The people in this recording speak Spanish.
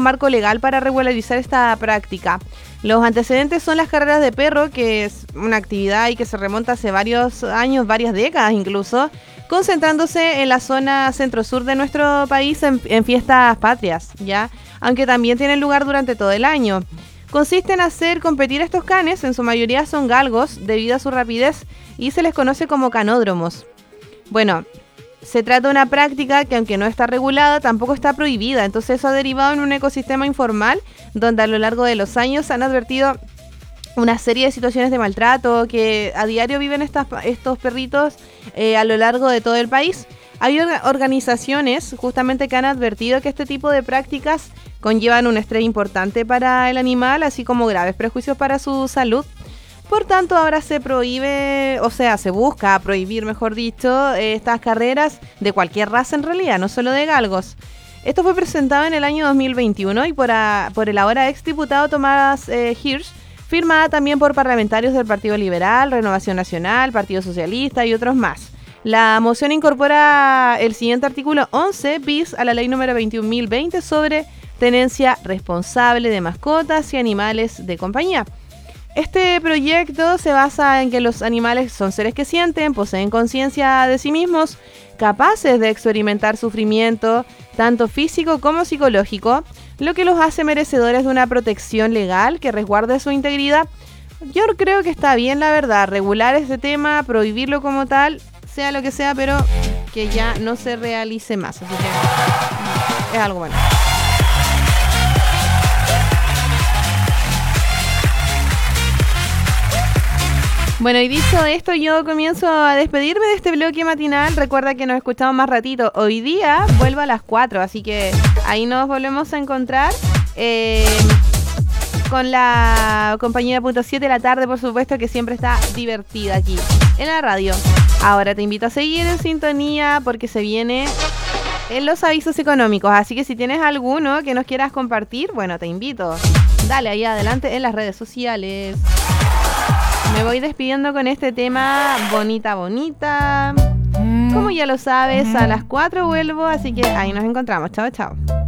marco legal para regularizar esta práctica. Los antecedentes son las carreras de perro, que es una actividad y que se remonta hace varios años, varias décadas incluso, concentrándose en la zona centro-sur de nuestro país en fiestas patrias, ¿ya? Aunque también tienen lugar durante todo el año. Consiste en hacer competir a estos canes, en su mayoría son galgos, debido a su rapidez, y se les conoce como canódromos. Bueno, se trata de una práctica que, aunque no está regulada, tampoco está prohibida. Entonces eso ha derivado en un ecosistema informal donde a lo largo de los años han advertido una serie de situaciones de maltrato que a diario viven estos perritos a lo largo de todo el país. Hay organizaciones justamente que han advertido que este tipo de prácticas conllevan un estrés importante para el animal, así como graves prejuicios para su salud. Por tanto, ahora se prohíbe, o sea, se busca prohibir, mejor dicho, estas carreras de cualquier raza en realidad, no solo de galgos. Esto fue presentado en el año 2021 y por el ahora exdiputado Tomás Hirsch, firmada también por parlamentarios del Partido Liberal, Renovación Nacional, Partido Socialista y otros más. La moción incorpora el siguiente artículo 11 bis a la ley número 21.020 sobre tenencia responsable de mascotas y animales de compañía. Este proyecto se basa en que los animales son seres que sienten, poseen conciencia de sí mismos, capaces de experimentar sufrimiento, tanto físico como psicológico, lo que los hace merecedores de una protección legal que resguarde su integridad. Yo creo que está bien, la verdad, regular este tema, prohibirlo como tal, sea lo que sea, pero que ya no se realice más. Así que es algo bueno. Bueno, y dicho esto, yo comienzo a despedirme de este bloque matinal. Recuerda que nos escuchamos más ratito. Hoy día vuelvo a las 4, así que ahí nos volvemos a encontrar con la compañía de .7 de la tarde, por supuesto, que siempre está divertida aquí en la radio. Ahora te invito a seguir en sintonía porque se viene en los avisos económicos. Así que si tienes alguno que nos quieras compartir, bueno, te invito. Dale ahí adelante en las redes sociales. Me voy despidiendo con este tema bonita, bonita. Como ya lo sabes, a las 4 vuelvo, así que ahí nos encontramos. Chao, chao.